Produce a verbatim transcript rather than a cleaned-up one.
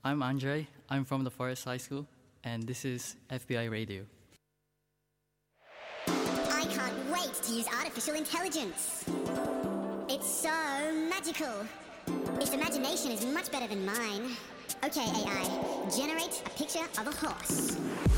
I'm Andre. I'm from the Forest High School, and this is F B I Radio. I can't wait to use artificial intelligence. It's so magical. Its imagination is much better than mine. Okay, A I, generate a picture of a horse.